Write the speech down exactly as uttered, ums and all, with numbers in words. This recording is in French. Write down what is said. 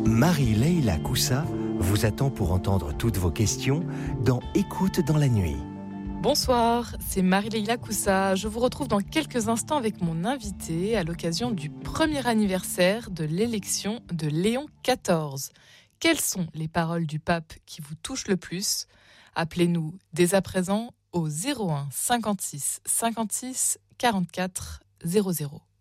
Marie-Leila Coussa vous attend pour entendre toutes vos questions dans Écoute dans la nuit. Bonsoir, c'est Marie-Leila Coussa. Je vous retrouve dans quelques instants avec mon invité à l'occasion du premier anniversaire de l'élection de Léon quatorze. Quelles sont les paroles du pape qui vous touchent le plus ? Appelez-nous dès à présent au zéro un cinquante-six cinquante-six quarante-quatre zéro zéro.